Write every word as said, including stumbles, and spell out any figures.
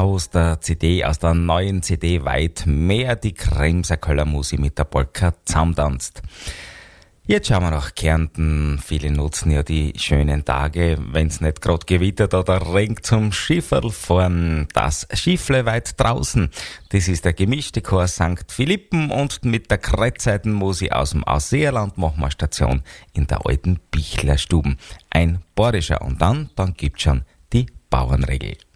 aus der C D, aus der neuen C D weit mehr die Kremser Köller Musi mit der Polka zusammentanzt. Jetzt schauen wir nach Kärnten. Viele nutzen ja die schönen Tage, wenn's nicht gerade gewittert oder regnet, zum Schifferl fahren. Das Schiffle weit draußen. Das ist der gemischte Chor Sankt Philippen und mit der Kreuzseitenmusi aus dem Ausseerland machen wir Station in der alten Bichlerstuben. Ein bayerischer und dann, dann gibt's schon die Bauernregel.